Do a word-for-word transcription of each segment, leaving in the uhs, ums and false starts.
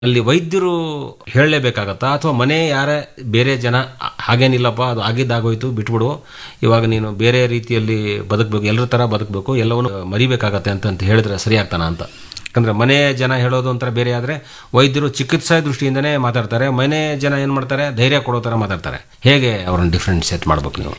ಅಲ್ಲಿ ವೈದ್ಯರು ಹೇಳಲೇಬೇಕಾಗತ್ತಾ ಅಥವಾ ಮನೆ ಯಾರೇ ಬೇರೆ ಜನ ಹಾಗೇನಿಲ್ಲಪ್ಪ ಅದು ಆಗಿದ್ದಾಗೋಯ್ತು ಬಿಟ್ಬಿಡು, ಇವಾಗ ನೀನು ಬೇರೆ ರೀತಿಯಲ್ಲಿ ಬದುಕಬೇಕು, ಎಲ್ಲರ ಥರ ಬದುಕಬೇಕು, ಎಲ್ಲವನ್ನು ಮರಿಬೇಕಾಗತ್ತೆ ಅಂತ ಅಂತ ಹೇಳಿದ್ರೆ ಸರಿ ಆಗ್ತಾನ ಅಂತ? ಯಾಕಂದ್ರೆ ಮನೆ ಜನ ಹೇಳೋದು ಒಂಥರ ಬೇರೆ ಆದರೆ ವೈದ್ಯರು ಚಿಕಿತ್ಸಾ ದೃಷ್ಟಿಯಿಂದನೇ ಮಾತಾಡ್ತಾರೆ, ಮನೆ ಜನ ಏನು ಮಾಡ್ತಾರೆ ಧೈರ್ಯ ಕೊಡೋ ಥರ ಮಾತಾಡ್ತಾರೆ. ಹೇಗೆ ಅವ್ರನ್ನ ಡಿಫ್ರೆನ್ಶಿಯೇಟ್ ಮಾಡಬೇಕು ನೀವು?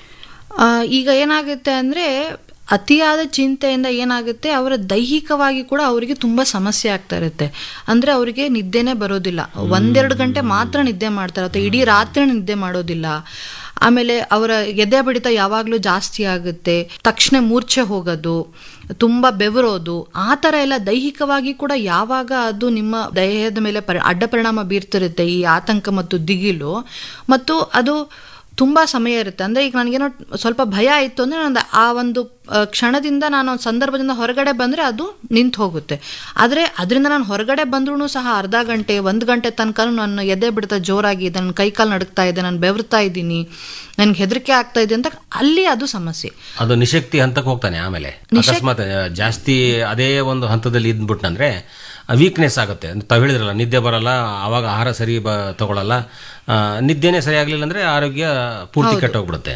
ಈಗ ಏನಾಗುತ್ತೆ ಅಂದರೆ ಅತಿಯಾದ ಚಿಂತೆಯಿಂದ ಏನಾಗುತ್ತೆ, ಅವರ ದೈಹಿಕವಾಗಿ ಕೂಡ ಅವರಿಗೆ ತುಂಬ ಸಮಸ್ಯೆ ಆಗ್ತಾ ಇರುತ್ತೆ. ಅಂದರೆ ಅವರಿಗೆ ನಿದ್ದೆನೇ ಬರೋದಿಲ್ಲ, ಒಂದೆರಡು ಗಂಟೆ ಮಾತ್ರ ನಿದ್ದೆ ಮಾಡ್ತಾರೆ ಅಥವಾ ಇಡೀ ರಾತ್ರಿ ನಿದ್ದೆ ಮಾಡೋದಿಲ್ಲ. ಆಮೇಲೆ ಅವರ ಎದೆ ಬಡಿತ ಯಾವಾಗಲೂ ಜಾಸ್ತಿ ಆಗುತ್ತೆ, ತಕ್ಷಣ ಮೂರ್ಛೆ ಹೋಗೋದು, ತುಂಬ ಬೆವರೋದು, ಆ ಥರ ಎಲ್ಲ ದೈಹಿಕವಾಗಿ ಕೂಡ ಯಾವಾಗ ಅದು ನಿಮ್ಮ ದೇಹದ ಮೇಲೆ ಪರಿ ಅಡ್ಡ ಪರಿಣಾಮ ಬೀರ್ತಿರುತ್ತೆ ಈ ಆತಂಕ ಮತ್ತು ದಿಗಿಲು. ಮತ್ತು ಅದು ತುಂಬ ಸಮಯ ಇರುತ್ತೆ. ಅಂದರೆ ಈಗ ನನಗೇನೋ ಸ್ವಲ್ಪ ಭಯ ಆಯಿತು ಅಂದರೆ ನಾನು ಆ ಒಂದು ಕ್ಷಣದಿಂದ ನಾನು ಸಂದರ್ಭದಿಂದ ಹೊರಗಡೆ ಬಂದರೆ ಅದು ನಿಂತು ಹೋಗುತ್ತೆ. ಆದರೆ ಅದರಿಂದ ನಾನು ಹೊರಗಡೆ ಬಂದ್ರೂ ಸಹ ಅರ್ಧ ಗಂಟೆ ಒಂದು ಗಂಟೆ ತನಕ ನನ್ನ ಎದೆ ಬಿಡ್ತಾ ಜೋರಾಗಿ ಇದೆ, ನನ್ನ ಕೈಕಾಲು ನಡುಕ್ತಾ ಇದೆ, ನಾನು ಬೆವರ್ತಾ ಇದ್ದೀನಿ, ನನ್ಗೆ ಹೆದರಿಕೆ ಆಗ್ತಾ ಇದೆ ಅಂತ ಅಲ್ಲಿ ಅದು ಸಮಸ್ಯೆ. ಅದು ನಿಶಕ್ತಿ ಹಂತಕ್ಕೆ ಹೋಗ್ತಾನೆ. ಆಮೇಲೆ ಅಕಸ್ಮಾತ್ ಜಾಸ್ತಿ ಅದೇ ಒಂದು ಹಂತದಲ್ಲಿ ಇದ್ಬಿಟ್ನಂದ್ರೆ ವೀಕ್ನೆಸ್ ಆಗುತ್ತೆ. ತಾವು ಹೇಳಿದ್ರಲ್ಲ ನಿದ್ದೆ ಬರಲ್ಲ, ಆವಾಗ ಆಹಾರ ಸರಿ ಬ ತಗೊಳ್ಳಲ್ಲ, ನಿದ್ದೆನೇ ಸರಿ ಆಗ್ಲಿಲ್ಲ ಅಂದ್ರೆ ಆರೋಗ್ಯ ಪೂರ್ತಿ ಕೆಟ್ಟೋಗ್ಬಿಡುತ್ತೆ.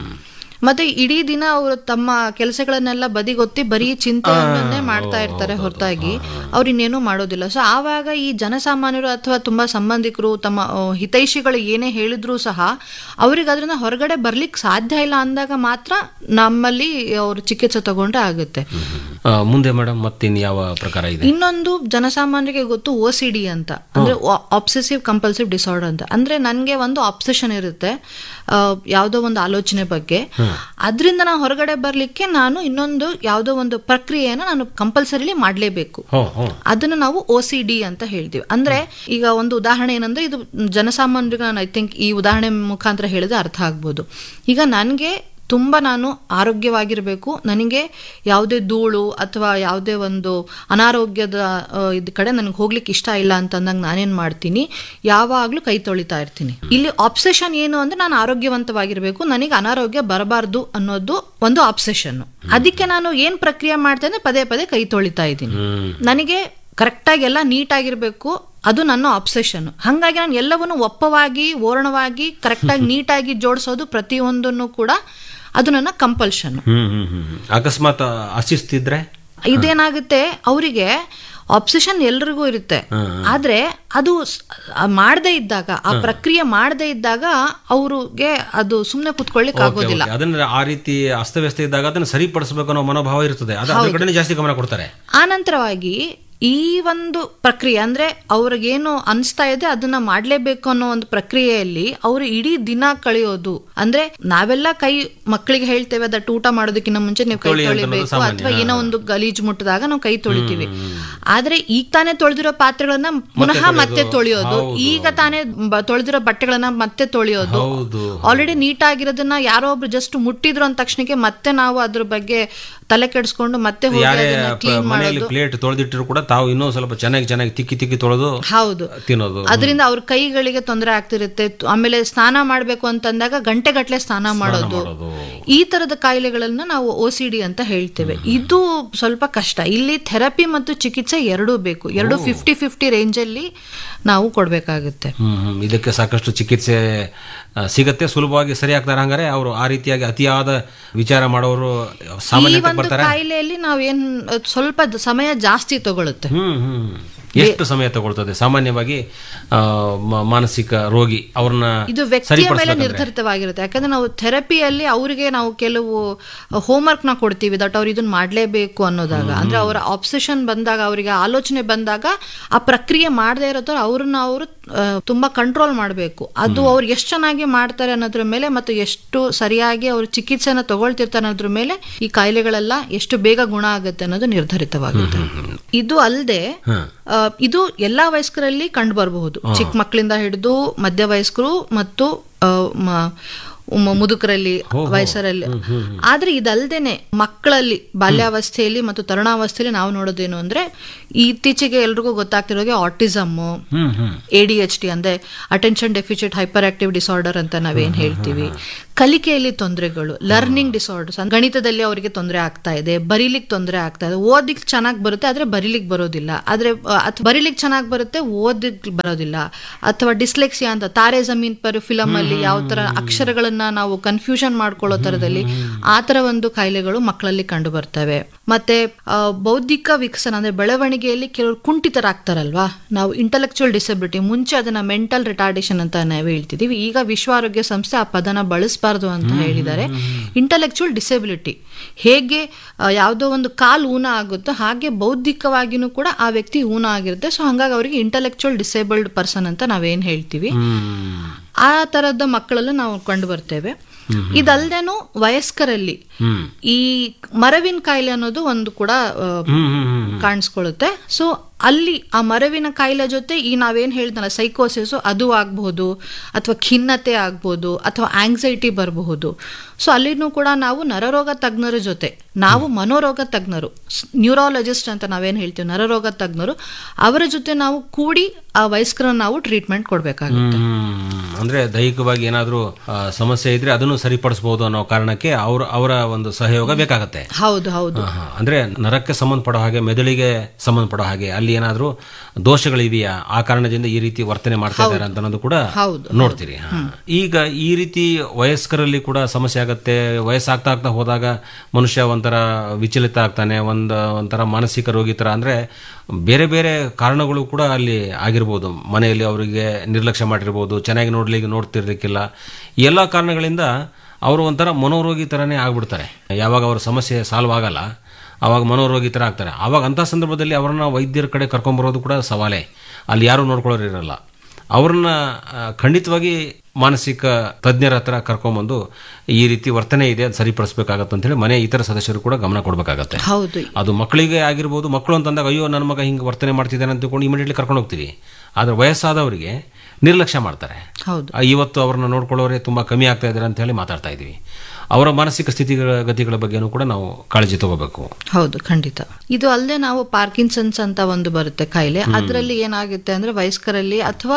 ಮತ್ತೆ ಇಡೀ ದಿನ ಅವರು ತಮ್ಮ ಕೆಲಸಗಳನ್ನೆಲ್ಲ ಬದಿಗೊತ್ತಿ ಬರೀ ಚಿಂತೆಯನ್ನೇ ಮಾಡ್ತಾ ಇರ್ತಾರೆ ಹೊರತಾಗಿ ಅವ್ರು ಇನ್ನೇನು ಮಾಡೋದಿಲ್ಲ. ಸೊ ಆವಾಗ ಈ ಜನಸಾಮಾನ್ಯರು ಅಥವಾ ತುಂಬಾ ಸಂಬಂಧಿಕರು ತಮ್ಮ ಹಿತೈಷಿಗಳು ಏನೇ ಹೇಳಿದ್ರು ಸಹ ಅವ್ರಿಗೆ ಅದರಿಂದ ಹೊರಗಡೆ ಬರ್ಲಿಕ್ಕೆ ಸಾಧ್ಯ ಇಲ್ಲ ಅಂದಾಗ ಮಾತ್ರ ನಮ್ಮಲ್ಲಿ ಅವರು ಚಿಕಿತ್ಸೆ ತಗೊಂಡ್ರೆ ಆಗುತ್ತೆ. ಮುಂದೆ ಮೇಡಮ್ ಮತ್ತಿನ್ ಯಾವ ಪ್ರಕಾರ ಇದೆ? ಇನ್ನೊಂದು ಜನಸಾಮಾನ್ಯರಿಗೆ ಗೊತ್ತು ಓ ಸಿ ಡಿ ಅಂತ, ಅಂದ್ರೆ ಆಬ್ಸೆಸಿವ್ ಕಂಪಲ್ಸಿವ್ ಡಿಸಾರ್ಡರ್ ಅಂತ. ಅಂದ್ರೆ ನನ್ಗೆ ಒಂದು ಆಬ್ಸೆಷನ್ ಇರುತ್ತೆ ಯಾವುದೋ ಒಂದು ಆಲೋಚನೆ ಬಗ್ಗೆ, ಅದರಿಂದ ನಾನು ಹೊರಗಡೆ ಬರ್ಲಿಕ್ಕೆ ನಾನು ಇನ್ನೊಂದು ಯಾವುದೋ ಒಂದು ಪ್ರಕ್ರಿಯೆಯನ್ನು ನಾನು ಕಂಪಲ್ಸರಿಲಿ ಮಾಡಲೇಬೇಕು. ಅದನ್ನು ನಾವು ಓ ಸಿ ಡಿ ಅಂತ ಹೇಳ್ತೀವಿ. ಅಂದ್ರೆ ಈಗ ಒಂದು ಉದಾಹರಣೆ ಏನಂದ್ರೆ, ಇದು ಜನಸಾಮಾನ್ಯರಿಗೆ ನಾನು ಐ ಥಿಂಕ್ ಈ ಉದಾಹರಣೆ ಮುಖಾಂತರ ಹೇಳಿದ್ರೆ ಅರ್ಥ ಆಗ್ಬೋದು. ಈಗ ನನಗೆ ತುಂಬ ನಾನು ಆರೋಗ್ಯವಾಗಿರಬೇಕು, ನನಗೆ ಯಾವುದೇ ಧೂಳು ಅಥವಾ ಯಾವುದೇ ಒಂದು ಅನಾರೋಗ್ಯದ ಇದ್ ಕಡೆ ನನಗೆ ಹೋಗ್ಲಿಕ್ಕೆ ಇಷ್ಟ ಇಲ್ಲ ಅಂತಂದಾಗ ನಾನೇನು ಮಾಡ್ತೀನಿ, ಯಾವಾಗಲೂ ಕೈ ತೊಳಿತಾ ಇರ್ತೀನಿ. ಇಲ್ಲಿ ಆಬ್ಸೆಷನ್ ಏನು ಅಂದ್ರೆ ನಾನು ಆರೋಗ್ಯವಂತವಾಗಿರಬೇಕು, ನನಗೆ ಅನಾರೋಗ್ಯ ಬರಬಾರ್ದು ಅನ್ನೋದು ಒಂದು ಆಬ್ಸೆಷನ್. ಅದಕ್ಕೆ ನಾನು ಏನ್ ಪ್ರಕ್ರಿಯೆ ಮಾಡ್ತೇನೆ, ಪದೇ ಪದೇ ಕೈ ತೊಳಿತಾ ಇದ್ದೀನಿ. ನನಗೆ ಕರೆಕ್ಟಾಗಿ ಎಲ್ಲ ನೀಟಾಗಿರ್ಬೇಕು, ಅದು ನನ್ನ ಆಬ್ಸೆಷನ್. ಹಾಗಾಗಿ ನಾನು ಎಲ್ಲವನ್ನು ಒಪ್ಪವಾಗಿ ಓರಣವಾಗಿ ಕರೆಕ್ಟಾಗಿ ನೀಟಾಗಿ ಜೋಡಿಸೋದು ಪ್ರತಿಯೊಂದನ್ನು ಕೂಡ ಅದು ನನ್ನ ಕಂಪಲ್ಷನ್. ಅಕಸ್ಮಾತ್ ಅಶಿಸ್ತಿದ್ರೆ ಇದೇನಾಗುತ್ತೆ, ಅವರಿಗೆ ಆಬ್ಸೆಷನ್ ಎಲ್ರಿಗೂ ಇರುತ್ತೆ, ಆದ್ರೆ ಅದು ಮಾಡದೇ ಇದ್ದಾಗ, ಆ ಪ್ರಕ್ರಿಯೆ ಮಾಡದೇ ಇದ್ದಾಗ ಅವ್ರಿಗೆ ಅದು ಸುಮ್ಮನೆ ಕುತ್ಕೊಳ್ಳಿಕ್ ಆಗೋದಿಲ್ಲ. ಅದನ್ನ ಆ ರೀತಿ ಅಸ್ತವ್ಯಸ್ತ ಇದ್ದಾಗ ಅದನ್ನ ಸರಿಪಡಿಸಬೇಕು ಅನ್ನೋ ಮನೋಭಾವ ಇರ್ತದೆ, ಅದ್ರ ಕಡೆ ಜಾಸ್ತಿ ಗಮನ ಕೊಡ್ತಾರೆ. ಆನಂತರವಾಗಿ ಈ ಒಂದು ಪ್ರಕ್ರಿಯೆ ಅಂದ್ರೆ ಅವ್ರಿಗೇನು ಅನಿಸ್ತಾ ಇದೆ ಅದನ್ನ ಮಾಡ್ಲೇಬೇಕು ಅನ್ನೋ ಒಂದು ಪ್ರಕ್ರಿಯೆಯಲ್ಲಿ ಅವರು ಇಡೀ ದಿನ ಕಳೆಯೋದು. ಅಂದ್ರೆ ನಾವೆಲ್ಲ ಕೈ ಮಕ್ಕಳಿಗೆ ಹೇಳ್ತೇವೆ ದಟ್ ಊಟ ಮಾಡೋದಕ್ಕಿಂತ ಮುಂಚೆ ನೀವು ಕೈ ತೊಳಿಬೇಕು, ಅಥವಾ ಏನೋ ಒಂದು ಗಲೀಜು ಮುಟ್ಟಿದಾಗ ನಾವು ಕೈ ತೊಳಿತೀವಿ. ಆದ್ರೆ ಈಗ ತಾನೇ ತೊಳೆದಿರೋ ಪಾತ್ರೆಗಳನ್ನ ಪುನಃ ಮತ್ತೆ ತೊಳೆಯೋದು, ಈಗ ತಾನೇ ತೊಳೆದಿರೋ ಬಟ್ಟೆಗಳನ್ನ ಮತ್ತೆ ತೊಳೆಯೋದು, ಆಲ್ರೆಡಿ ನೀಟಾಗಿರೋದನ್ನ ಯಾರೋ ಒಬ್ರು ಜಸ್ಟ್ ಮುಟ್ಟಿದ್ರು ಅಂದ ತಕ್ಷಣಕ್ಕೆ ಮತ್ತೆ ನಾವು ಅದ್ರ ಬಗ್ಗೆ ತಲೆ ಕೆಡಿಸ್ಕೊಂಡು ಮತ್ತೆ ಪ್ಲೇಟ್ ತೊಳೆದಿಟ್ಟರು ಕೂಡ ತಾವು ಇನ್ನೂ ಸ್ವಲ್ಪ ಚೆನ್ನಾಗಿ ಚೆನ್ನಾಗಿ ತಿಕ್ಕಿ ತಿಕ್ಕಿ ತೊಳೆದು ಹೌದು ತಿನ್ನೋದು. ಅದರಿಂದ ಅವ್ರ ಕೈಗಳಿಗೆ ತೊಂದರೆ ಆಗ್ತಿರುತ್ತೆ. ಆಮೇಲೆ ಸ್ನಾನ ಮಾಡ್ಬೇಕು ಅಂತಂದಾಗ ಗಂಟೆ ಗಟ್ಟಲೆ ಸ್ನಾನ ಮಾಡೋದು, ಈ ತರದ ಕಾಯಿಲೆಗಳನ್ನ ನಾವು ಓ ಸಿ ಡಿ ಅಂತ ಹೇಳ್ತೇವೆ. ಇದು ಸ್ವಲ್ಪ ಕಷ್ಟ. ಇಲ್ಲಿ ಥೆರಪಿ ಮತ್ತು ಚಿಕಿತ್ಸೆ ಎರಡೂ ಬೇಕು, ಎರಡು ಫಿಫ್ಟಿ ಫಿಫ್ಟಿ ರೇಂಜ್ ಅಲ್ಲಿ ನಾವು ಕೊಡ್ಬೇಕಾಗುತ್ತೆ. ಇದಕ್ಕೆ ಸಾಕಷ್ಟು ಚಿಕಿತ್ಸೆ ಸಿಗತ್ತೆ, ಸುಲಭವಾಗಿ ಸರಿ ಆಗ್ತಾರೆ. ಹಂಗಾರೆ ಅವರು ಆ ರೀತಿಯಾಗಿ ಅತಿಯಾದ ವಿಚಾರ ಮಾಡೋರು ಸಾಮಾನ್ಯ ಕಾಯಿಲೆಯಲ್ಲಿ ನಾವೇನ್ ಸ್ವಲ್ಪ ಸಮಯ ಜಾಸ್ತಿ ತಗೊಳುತ್ತೆ. ಎಷ್ಟು ಸಮಯ ತಗೊಳ್ತದೆ ಸಾಮಾನ್ಯವಾಗಿ ಮಾನಸಿಕ ರೋಗಿ ಅವ್ರನ್ನ? ಇದು ವ್ಯಕ್ತಿಯ ಮೇಲೆ ನಿರ್ಧರಿತವಾಗಿರುತ್ತೆ. ಯಾಕಂದ್ರೆ ನಾವು ಥೆರಪಿಯಲ್ಲಿ ಅವರಿಗೆ ನಾವು ಕೆಲವು ಹೋಮ್ವರ್ಕ್ ನ ಕೊಡ್ತೀವಿ, ದಟ್ ಅವ್ರು ಇದನ್ನ ಮಾಡ್ಲೇಬೇಕು ಅನ್ನೋದಾಗ, ಅಂದ್ರೆ ಅವರ ಆಬ್ಸೆಷನ್ ಬಂದಾಗ, ಅವರಿಗೆ ಆಲೋಚನೆ ಬಂದಾಗ ಆ ಪ್ರಕ್ರಿಯೆ ಮಾಡದೇ ಇರೋದ್ರ ಅವ್ರನ್ನ ಅವರು ತುಂಬಾ ಕಂಟ್ರೋಲ್ ಮಾಡಬೇಕು. ಅದು ಅವ್ರು ಎಷ್ಟು ಚೆನ್ನಾಗಿ ಮಾಡ್ತಾರೆ ಅನ್ನೋದ್ರ ಮೇಲೆ ಮತ್ತು ಎಷ್ಟು ಸರಿಯಾಗಿ ಅವ್ರು ಚಿಕಿತ್ಸೆನ ತಗೊಳ್ತಿರ್ತಾರೆ ಅನ್ನೋದ್ರ ಮೇಲೆ ಈ ಕಾಯಿಲೆಗಳೆಲ್ಲ ಎಷ್ಟು ಬೇಗ ಗುಣ ಆಗುತ್ತೆ ಅನ್ನೋದು ನಿರ್ಧರಿತವಾಗುತ್ತೆ. ಇದು ಅಲ್ಲದೆ ಇದು ಎಲ್ಲಾ ವಯಸ್ಕರಲ್ಲಿ ಕಂಡು ಬರಬಹುದು, ಚಿಕ್ಕ ಮಕ್ಕಳಿಂದ ಹಿಡಿದು ಮಧ್ಯ ವಯಸ್ಕರು ಮತ್ತು ಮ- ಮುದುಕರಲ್ಲಿ ವಯಸ್ಸರಲ್ಲಿ. ಆದ್ರೆ ಇದಲ್ದೇನೆ ಮಕ್ಕಳಲ್ಲಿ ಬಾಲ್ಯಾವಸ್ಥೆಯಲ್ಲಿ ಮತ್ತು ತರುಣಾವಸ್ಥೆಯಲ್ಲಿ ನಾವು ನೋಡೋದೇನು ಅಂದ್ರೆ ಇತ್ತೀಚೆಗೆ ಎಲ್ರಿಗೂ ಗೊತ್ತಾಗ್ತಿರೋಗೆ autism, A D H D ಅಂದ್ರೆ attention deficit hyper active disorder ಅಂತ ನಾವೇನ್ ಹೇಳ್ತೀವಿ, ಕಲಿಕೆಯಲ್ಲಿ ತೊಂದರೆಗಳು, ಲರ್ನಿಂಗ್ ಡಿಸಾರ್ಡರ್ಸ್, ಗಣಿತದಲ್ಲಿ ಅವರಿಗೆ ತೊಂದರೆ ಆಗ್ತಾ ಇದೆ, ಬರೀಲಿಕ್ಕೆ ತೊಂದರೆ ಆಗ್ತಾ ಇದೆ, ಓದಿಕ್ ಚೆನ್ನಾಗಿ ಬರುತ್ತೆ ಆದ್ರೆ ಬರೀಲಿಕ್ಕೆ ಬರೋದಿಲ್ಲ, ಆದ್ರೆ ಅಥವಾ ಬರೀಲಿಕ್ಕೆ ಚೆನ್ನಾಗಿ ಬರುತ್ತೆ ಓದಿಕ್ ಬರೋದಿಲ್ಲ, ಅಥವಾ ಡಿಸ್ಲೆಕ್ಸಿಯಾ ಅಂತ ತಾರೆ ಜಮೀನ್ ಪರ್ ಫಿಲಮ್ ಅಲ್ಲಿ ಯಾವ ತರ ಅಕ್ಷರಗಳನ್ನ ನಾವು ಕನ್ಫ್ಯೂಷನ್ ಮಾಡ್ಕೊಳ್ಳೋ ತರದಲ್ಲಿ ಆ ತರ ಒಂದು ಕಾಯಿಲೆಗಳು ಮಕ್ಕಳಲ್ಲಿ ಕಂಡು ಬರ್ತವೆ. ಮತ್ತೆ ಆ, ಬೌದ್ಧಿಕ ವಿಕಸನ ಅಂದ್ರೆ ಬೆಳವಣಿಗೆಯಲ್ಲಿ ಕೆಲವರು ಕುಂಠಿತರಾಗ್ತಾರಲ್ವಾ, ನಾವು ಇಂಟೆಲೆಕ್ಚುಯಲ್ ಡಿಸಬಿಲಿಟಿ, ಮುಂಚೆ ಅದನ್ನ ಮೆಂಟಲ್ ರಿಟಾರ್ಡೇಷನ್ ಅಂತ ನಾವು ಹೇಳ್ತಿದೀವಿ, ಈಗ ವಿಶ್ವ ಆರೋಗ್ಯ ಸಂಸ್ಥೆ ಆ ಪದನ ಬಳಸಬಾರ್ದು ಅಂತ ಹೇಳಿದ್ದಾರೆ. ಇಂಟೆಲೆಕ್ಚುಯಲ್ ಡಿಸಬಿಲಿಟಿ ಹೇಗೆ ಆ, ಯಾವುದೋ ಒಂದು ಕಾಲು ಊನ ಆಗುತ್ತೋ ಹಾಗೆ ಬೌದ್ಧಿಕವಾಗಿನೂ ಕೂಡ ಆ ವ್ಯಕ್ತಿ ಊನ ಆಗಿರುತ್ತೆ. ಸೊ ಹಂಗಾಗಿ ಅವರಿಗೆ ಇಂಟೆಲೆಕ್ಚುಯಲ್ ಡಿಸೇಬಲ್ಡ್ ಪರ್ಸನ್ ಅಂತ ನಾವೇನ್ ಹೇಳ್ತೀವಿ, ಆ ತರದ ಮಕ್ಕಳಲ್ಲೂ ನಾವು ಕಂಡು ಬರ್ತೇವೆ. ಇದಲ್ದೇನು ವಯಸ್ಕರಲ್ಲಿ ಈ ಮರವಿನ ಕಾಯಿಲೆ ಅನ್ನೋದು ಒಂದು ಕೂಡ ಆ, ಕಾಣಿಸ್ಕೊಳ್ಳುತ್ತೆ. ಸೊ ಅಲ್ಲಿ ಆ ಮರವಿನ ಕಾಯಿಲೆ ಜೊತೆ ಈ ನಾವೇನ್ ಹೇಳ್ದಲ್ಲ ಸೈಕೋಸಿಸ್ ಅದು ಆಗ್ಬಹುದು, ಅಥವಾ ಖಿನ್ನತೆ ಆಗ್ಬಹುದು, ಅಥವಾ ಆಂಗ್ಸೈಟಿ ಬರಬಹುದು. ಸೊ ಅಲ್ಲಿನೂ ಕೂಡ ನಾವು ನರರೋಗ ತಜ್ಞರ ಜೊತೆ, ನಾವು ಮನೋರೋಗ ತಜ್ಞರು, ನ್ಯೂರಾಲಜಿಸ್ಟ್ ಅಂತ ನಾವೇನ್ ಹೇಳ್ತೀವಿ, ನರರೋಗ ತಜ್ಞರು, ಅವರ ಜೊತೆ ನಾವು ಕೂಡಿ ಆ ವಯಸ್ಕರನ್ನ ನಾವು ಟ್ರೀಟ್ಮೆಂಟ್ ಕೊಡ್ಬೇಕಾಗುತ್ತೆ. ಅಂದ್ರೆ ದೈಹಿಕವಾಗಿ ಏನಾದ್ರೂ ಆ, ಸಮಸ್ಯೆ ಇದ್ರೆ ಅದನ್ನು ಸರಿಪಡಿಸಬಹುದು ಅನ್ನೋ ಕಾರಣಕ್ಕೆ ಅವ್ರ ಅವರ ಒಂದು ಸಹಯೋಗ ಬೇಕಾಗತ್ತೆ. ಹೌದು ಹೌದು ಹಾ, ಹಾ. ಅಂದ್ರೆ ನರಕ್ಕೆ ಸಂಬಂಧಪಡೋ ಹಾಗೆ, ಮೆದುಳಿಗೆ ಸಂಬಂಧಪಡೋ ಹಾಗೆ ಅಲ್ಲಿ ಏನಾದ್ರೂ ದೋಷಗಳಿವೆಯಾ, ಆ ಕಾರಣದಿಂದ ಈ ರೀತಿ ವರ್ತನೆ ಮಾಡ್ತಾ ಇದ್ದಾರೆ ಅಂತ ಅನ್ನೋದು ಕೂಡ ನೋಡ್ತೀರಿ. ಹಾ. ಈಗ ಈ ರೀತಿ ವಯಸ್ಕರಲ್ಲಿ ಕೂಡ ಸಮಸ್ಯೆ ಆಗತ್ತೆ. ವಯಸ್ಸಾಗ್ತಾ ಆಗ್ತಾ ಹೋದಾಗ ಮನುಷ್ಯ ಒಂಥರ ವಿಚಲಿತ ಆಗ್ತಾನೆ, ಒಂದ್ ಒಂಥರ ಮಾನಸಿಕ ರೋಗಿ ತರ. ಅಂದ್ರೆ ಬೇರೆ ಬೇರೆ ಕಾರಣಗಳು ಕೂಡ ಅಲ್ಲಿ ಆಗಿರ್ಬೋದು. ಮನೆಯಲ್ಲಿ ಅವರಿಗೆ ನಿರ್ಲಕ್ಷ್ಯ ಮಾಡಿರ್ಬೋದು, ಚೆನ್ನಾಗಿ ನೋಡ್ಲಿಕ್ಕೆ ನೋಡ್ತಿರ್ಲಿಕ್ಕಿಲ್ಲ. ಈ ಎಲ್ಲ ಕಾರಣಗಳಿಂದ ಅವರು ಒಂಥರ ಮನೋರೋಗಿ ತರನೇ ಆಗ್ಬಿಡ್ತಾರೆ. ಯಾವಾಗ ಅವ್ರ ಸಮಸ್ಯೆ ಸಾಲ್ವ್ ಆಗಲ್ಲ ಆವಾಗ ಮನೋರೋಗಿ ಥರ ಆಗ್ತಾರೆ. ಆವಾಗ ಅಂಥ ಸಂದರ್ಭದಲ್ಲಿ ಅವ್ರನ್ನ ವೈದ್ಯರ ಕಡೆ ಕರ್ಕೊಂಬರೋದು ಕೂಡ ಸವಾಲೇ. ಅಲ್ಲಿ ಯಾರು ನೋಡ್ಕೊಳ್ಳೋರು ಇರಲ್ಲ. ಅವ್ರನ್ನ ಖಂಡಿತವಾಗಿ ಮಾನಸಿಕ ತಜ್ಞರ ಹತ್ರ ಕರ್ಕೊಂಬಂದು ಈ ರೀತಿ ವರ್ತನೆ ಇದೆ ಅದು ಸರಿಪಡಿಸಬೇಕಾಗತ್ತೆ ಅಂತೇಳಿ ಮನೆ ಇತರ ಸದಸ್ಯರು ಕೂಡ ಗಮನ ಕೊಡಬೇಕಾಗತ್ತೆ. ಹೌದು, ಅದು ಮಕ್ಕಳಿಗೆ ಆಗಿರ್ಬೋದು. ಮಕ್ಕಳು ಅಂತಂದಾಗ ಅಯ್ಯೋ ನನ್ನ ಮಗ ಹಿಂಗೆ ವರ್ತನೆ ಮಾಡ್ತಿದ್ದಾನೆ ಅಂತ ತಿಳ್ಕೊಂಡು ಇಮಿಡಿಯೇಟ್ಲಿ ಕರ್ಕೊಂಡು ಹೋಗ್ತೀವಿ. ಆದರೆ ವಯಸ್ಸಾದವರಿಗೆ ನಿರ್ಲಕ್ಷ್ಯ ಮಾಡ್ತಾರೆ. ಹೌದು, ಇವತ್ತು ಅವ್ರನ್ನ ನೋಡ್ಕೊಳ್ಳೋರೆ ತುಂಬಾ ಕಮ್ಮಿ ಆಗ್ತಾ ಇದ್ದಾರೆ ಅಂತ ಹೇಳಿ ಮಾತಾಡ್ತಾ ಇದ್ದೀವಿ. ಅವರ ಮಾನಸಿಕ ಸ್ಥಿತಿಗಳ ಗತಿಗಳ ಬಗ್ಗೆನೂ ಕೂಡ ನಾವು ಕಾಳಜಿ ತಗೋಬೇಕು. ಹೌದು, ಖಂಡಿತ. ಇದು ಅಲ್ಲದೆ ನಾವು ಪಾರ್ಕಿನ್ಸನ್ಸ್ ಅಂತ ಒಂದು ಬರುತ್ತೆ ಕಾಯಿಲೆ. ಅದರಲ್ಲಿ ಏನಾಗುತ್ತೆ ಅಂದ್ರೆ ವಯಸ್ಕರಲ್ಲಿ ಅಥವಾ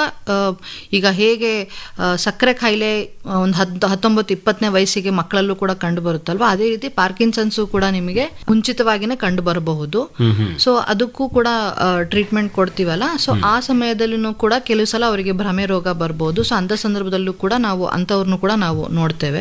ಈಗ ಹೇಗೆ ಸಕ್ಕರೆ ಕಾಯಿಲೆ ಒಂದು ಹತ್ತು ಹತ್ತೊಂಬತ್ತು ಇಪ್ಪತ್ತನೇ ವಯಸ್ಸಿಗೆ ಮಕ್ಕಳಲ್ಲೂ ಕೂಡ ಕಂಡು ಬರುತ್ತಲ್ವಾ, ಅದೇ ರೀತಿ ಪಾರ್ಕಿನ್ಸನ್ಸ್ ಕೂಡ ನಿಮಗೆ ಮುಂಚಿತವಾಗಿನೇ ಕಂಡು ಬರಬಹುದು. ಸೊ ಅದಕ್ಕೂ ಕೂಡ ಟ್ರೀಟ್ಮೆಂಟ್ ಕೊಡ್ತೀವಲ್ಲ, ಸೊ ಆ ಸಮಯದಲ್ಲೂ ಕೂಡ ಕೆಲವು ಸಲ ಅವರಿಗೆ ಭ್ರಮೆ ರೋಗ ಬರ್ಬೋದು. ಸೊ ಅಂತ ಸಂದರ್ಭದಲ್ಲೂ ಕೂಡ ನಾವು ಅಂತವ್ರನ್ನು ಕೂಡ ನಾವು ನೋಡ್ತೇವೆ.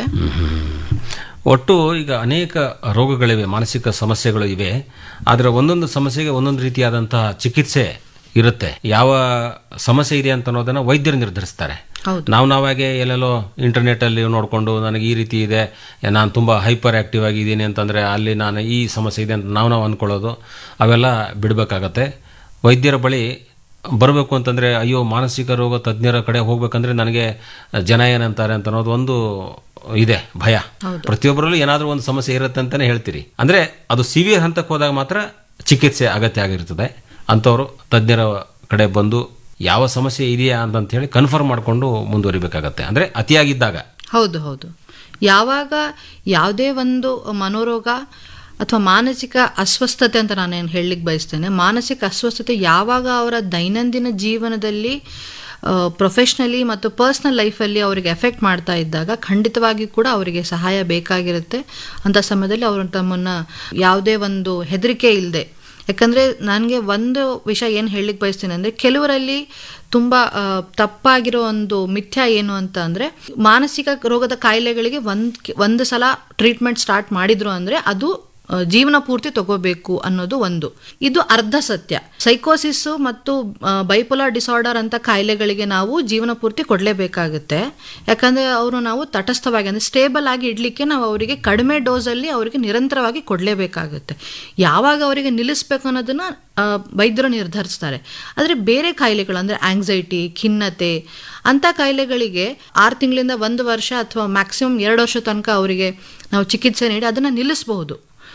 ಒಟ್ಟು ಈಗ ಅನೇಕ ರೋಗಗಳಿವೆ, ಮಾನಸಿಕ ಸಮಸ್ಯೆಗಳು ಇವೆ. ಆದರೆ ಒಂದೊಂದು ಸಮಸ್ಯೆಗೆ ಒಂದೊಂದು ರೀತಿಯಾದಂತಹ ಚಿಕಿತ್ಸೆ ಇರುತ್ತೆ. ಯಾವ ಸಮಸ್ಯೆ ಇದೆ ಅಂತ ಅನ್ನೋದನ್ನ ವೈದ್ಯರು ನಿರ್ಧರಿಸ್ತಾರೆ. ನಾವು ನಾವಾಗೆ ಎಲ್ಲೆಲ್ಲೋ ಇಂಟರ್ನೆಟ್ ಅಲ್ಲಿ ನೋಡಿಕೊಂಡು ನನಗೆ ಈ ರೀತಿ ಇದೆ, ನಾನು ತುಂಬಾ ಹೈಪರ್ ಆಕ್ಟಿವ್ ಆಗಿದ್ದೀನಿ ಅಂತಂದ್ರೆ ಅಲ್ಲಿ ನಾನು ಈ ಸಮಸ್ಯೆ ಇದೆ ಅಂತ ನಾವು ನಾವು ಅಂದ್ಕೊಳ್ಳೋದು ಅವೆಲ್ಲ ಬಿಡಬೇಕಾಗತ್ತೆ. ವೈದ್ಯರ ಬಳಿ ಬರಬೇಕು ಅಂತಂದ್ರೆ ಅಯ್ಯೋ ಮಾನಸಿಕ ರೋಗ ತಜ್ಞರ ಕಡೆ ಹೋಗ್ಬೇಕಂದ್ರೆ ನನಗೆ ಜನ ಏನಂತಾರೆ ಅಂತ ಅನ್ನೋದು ಒಂದು ಇದೆ ಭಯ. ಪ್ರತಿಯೊಬ್ಬರಲ್ಲೂ ಏನಾದ್ರೂ ಒಂದು ಸಮಸ್ಯೆ ಇರುತ್ತೆ ಅಂತಾನೆ ಹೇಳ್ತೀರಿ. ಅಂದ್ರೆ ಅದು ಸಿವಿಯರ್ ಹಂತಕ್ಕೆ ಹೋದಾಗ ಮಾತ್ರ ಚಿಕಿತ್ಸೆ ಅಗತ್ಯ ಆಗಿರ್ತದೆ. ಅಂತವರು ತಜ್ಞರ ಕಡೆ ಬಂದು ಯಾವ ಸಮಸ್ಯೆ ಇದೆಯಾ ಅಂತ ಹೇಳಿ ಕನ್ಫರ್ಮ್ ಮಾಡಿಕೊಂಡು ಮುಂದುವರಿಬೇಕಾಗತ್ತೆ. ಅಂದ್ರೆ ಅತಿಯಾಗಿದ್ದಾಗ. ಹೌದು ಹೌದು ಯಾವಾಗ ಯಾವುದೇ ಒಂದು ಮನೋರೋಗ ಅಥವಾ ಮಾನಸಿಕ ಅಸ್ವಸ್ಥತೆ ಅಂತ ನಾನೇನು ಹೇಳಲಿಕ್ಕೆ ಬಯಸ್ತೇನೆ, ಮಾನಸಿಕ ಅಸ್ವಸ್ಥತೆ ಯಾವಾಗ ಅವರ ದೈನಂದಿನ ಜೀವನದಲ್ಲಿ ಪ್ರೊಫೆಷ್ನಲಿ ಮತ್ತು ಪರ್ಸ್ನಲ್ ಲೈಫಲ್ಲಿ ಅವರಿಗೆ ಎಫೆಕ್ಟ್ ಮಾಡ್ತಾ ಇದ್ದಾಗ ಖಂಡಿತವಾಗಿ ಕೂಡ ಅವರಿಗೆ ಸಹಾಯ ಬೇಕಾಗಿರುತ್ತೆ. ಅಂಥ ಸಮಯದಲ್ಲಿ ಅವರು ತಮ್ಮನ್ನು ಯಾವುದೇ ಒಂದು ಹೆದರಿಕೆ ಇಲ್ಲದೆ, ಯಾಕಂದರೆ ನನಗೆ ಒಂದು ವಿಷಯ ಏನು ಹೇಳಲಿಕ್ಕೆ ಬಯಸ್ತೀನಿ ಅಂದರೆ, ಕೆಲವರಲ್ಲಿ ತುಂಬ ತಪ್ಪಾಗಿರೋ ಒಂದು ಮಿಥ್ಯ ಏನು ಅಂತ ಅಂದರೆ, ಮಾನಸಿಕ ರೋಗದ ಕಾಯಿಲೆಗಳಿಗೆ ಒಂದು ಒಂದು ಸಲ ಟ್ರೀಟ್ಮೆಂಟ್ ಸ್ಟಾರ್ಟ್ ಮಾಡಿದ್ರು ಅಂದರೆ ಅದು ಜೀವನ ಪೂರ್ತಿ ತಗೋಬೇಕು ಅನ್ನೋದು ಒಂದು. ಇದು ಅರ್ಧ ಸತ್ಯ. ಸೈಕೋಸಿಸ್ ಮತ್ತು ಬೈಪೋಲಾರ್ ಡಿಸಾರ್ಡರ್ ಅಂತ ಕಾಯಿಲೆಗಳಿಗೆ ನಾವು ಜೀವನ ಪೂರ್ತಿ ಕೊಡಲೇಬೇಕಾಗುತ್ತೆ. ಯಾಕಂದರೆ ಅವರು ನಾವು ತಟಸ್ಥವಾಗಿ ಅಂದರೆ ಸ್ಟೇಬಲ್ ಆಗಿ ಇಡಲಿಕ್ಕೆ ನಾವು ಅವರಿಗೆ ಕಡಿಮೆ ಡೋಸಲ್ಲಿ ಅವರಿಗೆ ನಿರಂತರವಾಗಿ ಕೊಡಲೇಬೇಕಾಗುತ್ತೆ. ಯಾವಾಗ ಅವರಿಗೆ ನಿಲ್ಲಿಸಬೇಕು ಅನ್ನೋದನ್ನು ವೈದ್ಯರು ನಿರ್ಧರಿಸ್ತಾರೆ. ಆದರೆ ಬೇರೆ ಕಾಯಿಲೆಗಳು ಅಂದರೆ ಆಂಗ್ಸೈಟಿ, ಖಿನ್ನತೆ ಅಂಥ ಕಾಯಿಲೆಗಳಿಗೆ ಆರು ತಿಂಗಳಿಂದ ಒಂದು ವರ್ಷ ಅಥವಾ ಮ್ಯಾಕ್ಸಿಮಮ್ ಎರಡು ವರ್ಷ ತನಕ ಅವರಿಗೆ ನಾವು ಚಿಕಿತ್ಸೆ ನೀಡಿ ಅದನ್ನು ನಿಲ್ಲಿಸಬಹುದು.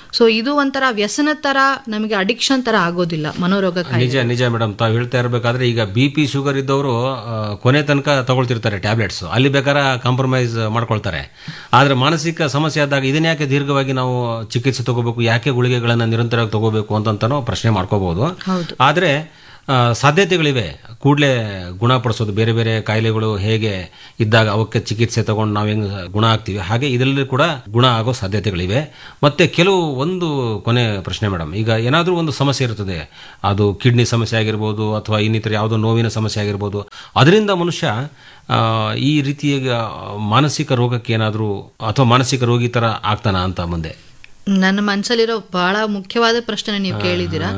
ಸೊ ಇದು ಒಂಥರ ವ್ಯಸನ ತರ, ನಮಗೆ ಅಡಿಕ್ಷನ್ ತರ ಆಗೋದಿಲ್ಲ ಮನೋರೋಗ ಕಾಯಿಲೆ. ನಿಜ ನಿಜ ಮೇಡಮ್, ತಾವು ಹೇಳ್ತಾ ಇರಬೇಕಾದ್ರೆ ಈಗ ಬಿ ಪಿ ಶುಗರ್ ಇದ್ದವರು ಕೊನೆ ತನಕ ತಗೊಳ್ತಿರ್ತಾರೆ ಟ್ಯಾಬ್ಲೆಟ್ಸ್, ಅಲ್ಲಿ ಬೇಕಾದ್ರೆ ಕಾಂಪ್ರಮೈಸ್ ಮಾಡ್ಕೊಳ್ತಾರೆ. ಆದ್ರೆ ಮಾನಸಿಕ ಸಮಸ್ಯೆ ಆದಾಗ ಇದನ್ನ ಯಾಕೆ ದೀರ್ಘವಾಗಿ ನಾವು ಚಿಕಿತ್ಸೆ ತಗೋಬೇಕು, ಯಾಕೆ ಗುಳಿಗೆಗಳನ್ನ ನಿರಂತರವಾಗಿ ತಗೋಬೇಕು ಅಂತಂತಾನೋ ಪ್ರಶ್ನೆ ಮಾಡ್ಕೋಬಹುದು. ಆದ್ರೆ ಸಾಧ್ಯತೆಗಳಿವೆ ಕೂಡಲೇ ಗುಣಪಡಿಸೋದು. ಬೇರೆ ಬೇರೆ ಕಾಯಿಲೆಗಳು ಹೇಗೆ ಇದ್ದಾಗ ಅವಕ್ಕೆ ಚಿಕಿತ್ಸೆ ತಗೊಂಡು ನಾವು ಹೆಂಗ್ ಗುಣ ಆಗ್ತೀವಿ, ಹಾಗೆ ಇದರಲ್ಲಿ ಕೂಡ ಗುಣ ಆಗೋ ಸಾಧ್ಯತೆಗಳಿವೆ. ಮತ್ತೆ ಕೆಲವು ಒಂದು ಕೊನೆ ಪ್ರಶ್ನೆ ಮೇಡಮ್, ಈಗ ಏನಾದರೂ ಒಂದು ಸಮಸ್ಯೆ ಇರ್ತದೆ, ಅದು ಕಿಡ್ನಿ ಸಮಸ್ಯೆ ಆಗಿರ್ಬೋದು ಅಥವಾ ಇನ್ನಿತರ ಯಾವುದೋ ನೋವಿನ ಸಮಸ್ಯೆ ಆಗಿರ್ಬೋದು, ಅದರಿಂದ ಮನುಷ್ಯ ಈ ರೀತಿಯ ಮಾನಸಿಕ ರೋಗಕ್ಕೆ ಏನಾದರೂ ಅಥವಾ ಮಾನಸಿಕ ರೋಗಿ ತರ ಆಗ್ತಾನ ಅಂತ ಮುಂದೆ ನನ್ನ ಮನಸ್ಸಲ್ಲಿರೋ ಬಹಳ ಮುಖ್ಯವಾದ ಪ್ರಶ್ನೆ ನೀವು ಕೇಳಿದ್ದೀರಾ.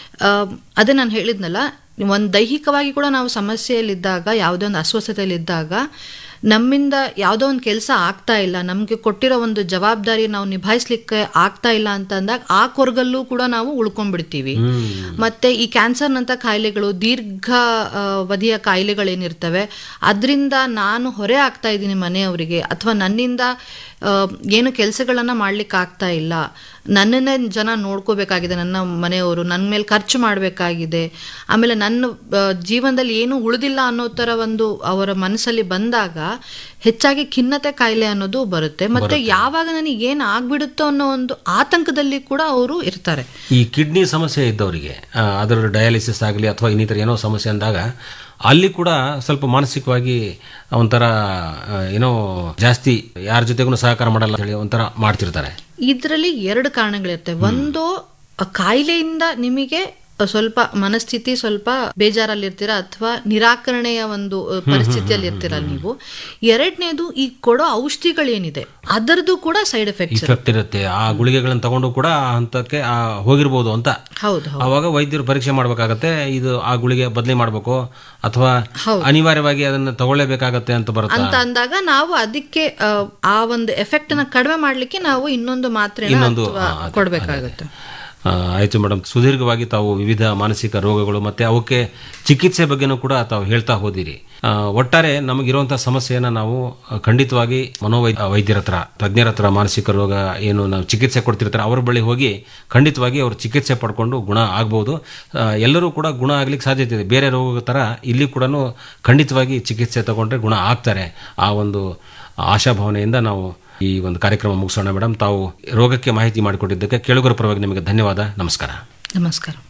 ಅದೇ ನಾನು ಹೇಳಿದ್ನಲ್ಲ, ಒಂದು ದೈಹಿಕವಾಗಿ ಕೂಡ ನಾವು ಸಮಸ್ಯೆಯಲ್ಲಿದ್ದಾಗ, ಯಾವುದೋ ಒಂದು ಅಸ್ವಸ್ಥತೆಯಲ್ಲಿದ್ದಾಗ, ನಮ್ಮಿಂದ ಯಾವುದೋ ಒಂದು ಕೆಲಸ ಆಗ್ತಾ ಇಲ್ಲ, ನಮಗೆ ಕೊಟ್ಟಿರೋ ಒಂದು ಜವಾಬ್ದಾರಿ ನಾವು ನಿಭಾಯಿಸ್ಲಿಕ್ಕೆ ಆಗ್ತಾ ಇಲ್ಲ ಅಂತ ಅಂದಾಗ ಆ ಕೊರಗಲ್ಲೂ ಕೂಡ ನಾವು ಉಳ್ಕೊಂಡ್ಬಿಡ್ತೀವಿ. ಮತ್ತೆ ಈ ಕ್ಯಾನ್ಸರ್ನಂತ ಕಾಯಿಲೆಗಳು, ದೀರ್ಘ ಅವಧಿಯ ಕಾಯಿಲೆಗಳೇನಿರ್ತವೆ, ಅದರಿಂದ ನಾನು ಹೊರೆ ಆಗ್ತಾ ಇದ್ದೀನಿ ಮನೆಯವರಿಗೆ, ಅಥವಾ ನನ್ನಿಂದ ಏನು ಕೆಲಸಗಳನ್ನ ಮಾಡ್ಲಿಕ್ಕೆ ಆಗ್ತಾ ಇಲ್ಲ, ನನ್ನನ್ನೇ ಜನ ನೋಡ್ಕೋಬೇಕಾಗಿದೆ, ನನ್ನ ಮನೆಯವರು ನನ್ನ ಮೇಲೆ ಖರ್ಚು ಮಾಡಬೇಕಾಗಿದೆ, ಆಮೇಲೆ ನನ್ನ ಜೀವನದಲ್ಲಿ ಏನು ಉಳಿದಿಲ್ಲ ಅನ್ನೋ ತರ ಒಂದು ಅವರ ಮನಸ್ಸಲ್ಲಿ ಬಂದಾಗ ಹೆಚ್ಚಾಗಿ ಖಿನ್ನತೆ ಕಾಯಿಲೆ ಅನ್ನೋದು ಬರುತ್ತೆ. ಮತ್ತೆ ಯಾವಾಗ ನನಗೆ ಏನ್ ಆಗ್ಬಿಡುತ್ತೋ ಅನ್ನೋ ಒಂದು ಆತಂಕದಲ್ಲಿ ಕೂಡ ಅವರು ಇರ್ತಾರೆ. ಈ ಕಿಡ್ನಿ ಸಮಸ್ಯೆ ಇದ್ದವರಿಗೆ ಅದರ ಡಯಾಲಿಸಿಸ್ ಆಗಲಿ ಅಥವಾ ಇನ್ನಿತರ ಏನೋ ಸಮಸ್ಯೆ ಅಂದಾಗ ಅಲ್ಲಿ ಕೂಡ ಸ್ವಲ್ಪ ಮಾನಸಿಕವಾಗಿ ಒಂಥರ ಏನೋ ಜಾಸ್ತಿ ಯಾರ ಜೊತೆಗೂ ಸಹಕಾರ ಮಾಡಲ್ಲ ಹೇಳಿ ಒಂಥರ ಮಾಡ್ತಿರ್ತಾರೆ. ಇದರಲ್ಲಿ ಎರಡು ಕಾರಣಗಳಿರ್ತವೆ. ಒಂದು, ಕಾಯಿಲೆಯಿಂದ ನಿಮಗೆ ಸ್ವಲ್ಪ ಮನಸ್ಥಿತಿ ಸ್ವಲ್ಪ ಬೇಜಾರಲ್ಲಿರ್ತೀರಾ ಅಥವಾ ನಿರಾಕರಣೆಯ ಒಂದು ಪರಿಸ್ಥಿತಿಯಲ್ಲಿ ಇರ್ತೀರ ನೀವು. ಎರಡನೇದು, ಈ ಕೊಡೋ ಔಷಧಿಗಳೇನಿದೆ ಅದರದ್ದು ಕೂಡ ಸೈಡ್ ಎಫೆಕ್ಟ್ಸ್ ಇಫೆಕ್ಟ್ ಇರುತ್ತೆ. ಆ ಗುಳಿಗೆಗಳನ್ನು ತಗೊಂಡು ಕೂಡ ಹಂತಕ್ಕೆ ಹೋಗಿರ್ಬೋದು ಅಂತ. ಹೌದು, ಅವಾಗ ವೈದ್ಯರು ಪರೀಕ್ಷೆ ಮಾಡ್ಬೇಕಾಗತ್ತೆ, ಇದು ಆ ಗುಳಿಗೆ ಬದಲಿ ಮಾಡ್ಬೇಕು ಅಥವಾ ಅನಿವಾರ್ಯವಾಗಿ ಅದನ್ನ ತಗೊಳ್ಳೇಬೇಕಾಗತ್ತೆ ಅಂತ ಬರುತ್ತೆ. ಅಂತ ಅಂದಾಗ ನಾವು ಅದಕ್ಕೆ ಆ ಒಂದು ಎಫೆಕ್ಟ್ ನ ಕಡಿಮೆ ಮಾಡ್ಲಿಕ್ಕೆ ನಾವು ಇನ್ನೊಂದು ಮಾತ್ರೆ ಕೊಡ್ಬೇಕಾಗುತ್ತೆ. ಆಯ್ತು ಮೇಡಮ್, ಸುದೀರ್ಘವಾಗಿ ತಾವು ವಿವಿಧ ಮಾನಸಿಕ ರೋಗಗಳು ಮತ್ತೆ ಅವಕ್ಕೆ ಚಿಕಿತ್ಸೆ ಬಗ್ಗೆನೂ ಕೂಡ ತಾವು ಹೇಳ್ತಾ ಹೋದಿರಿ. ಒಟ್ಟಾರೆ ನಮಗಿರುವಂತಹ ಸಮಸ್ಯೆಯನ್ನ ನಾವು ಖಂಡಿತವಾಗಿ ಮನೋವೈದ್ಯ ವೈದ್ಯರ ಹತ್ರ, ತಜ್ಞರ ಹತ್ರ, ಮಾನಸಿಕ ರೋಗ ಏನು ನಾವು ಚಿಕಿತ್ಸೆ ಕೊಡ್ತಿರ್ತಾರೆ ಅವ್ರ ಬಳಿ ಹೋಗಿ ಖಂಡಿತವಾಗಿ ಅವರು ಚಿಕಿತ್ಸೆ ಪಡ್ಕೊಂಡು ಗುಣ ಆಗ್ಬಹುದು. ಎಲ್ಲರೂ ಕೂಡ ಗುಣ ಆಗ್ಲಿಕ್ಕೆ ಸಾಧ್ಯತೆ ಇದೆ. ಬೇರೆ ರೋಗದ ತರ ಇಲ್ಲಿ ಕೂಡ ಖಂಡಿತವಾಗಿ ಚಿಕಿತ್ಸೆ ತಗೊಂಡ್ರೆ ಗುಣ ಆಗ್ತಾರೆ. ಆ ಒಂದು ಆಶಾಭಾವನೆಯಿಂದ ನಾವು ಈ ಒಂದು ಕಾರ್ಯಕ್ರಮ ಮುಗಿಸೋಣ ಮೇಡಮ್. ತಾವು ರೋಗಕ್ಕೆ ಮಾಹಿತಿ ಮಾಡಿಕೊಟ್ಟಿದ್ದಕ್ಕೆ ಕೇಳುಗರ ಪರವಾಗಿ ನಿಮಗೆ ಧನ್ಯವಾದ. ನಮಸ್ಕಾರ. ನಮಸ್ಕಾರ.